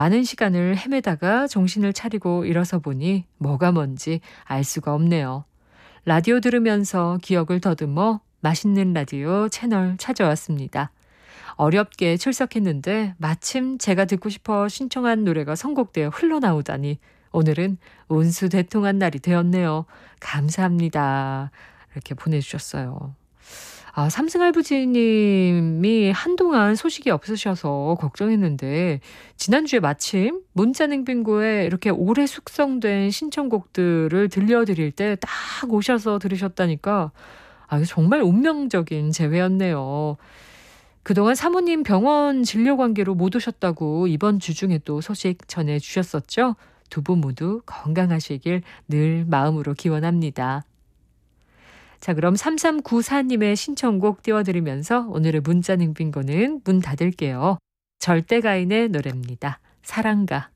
많은 시간을 헤매다가 정신을 차리고 일어서 보니 뭐가 뭔지 알 수가 없네요. 라디오 들으면서 기억을 더듬어 맛있는 라디오 채널 찾아왔습니다. 어렵게 출석했는데 마침 제가 듣고 싶어 신청한 노래가 선곡되어 흘러나오다니 오늘은 운수대통한 날이 되었네요. 감사합니다. 이렇게 보내주셨어요. 삼승할부지님이 한동안 소식이 없으셔서 걱정했는데 지난주에 마침 문자냉빙고에 이렇게 오래 숙성된 신청곡들을 들려드릴 때 딱 오셔서 들으셨다니까 이거 정말 운명적인 재회였네요. 그동안 사모님 병원 진료 관계로 못 오셨다고 이번 주 중에 또 소식 전해주셨었죠? 두 분 모두 건강하시길 늘 마음으로 기원합니다. 자, 그럼 3394님의 신청곡 띄워드리면서 오늘의 문자 냉빙고는 문 닫을게요. 절대가인의 노래입니다. 사랑가.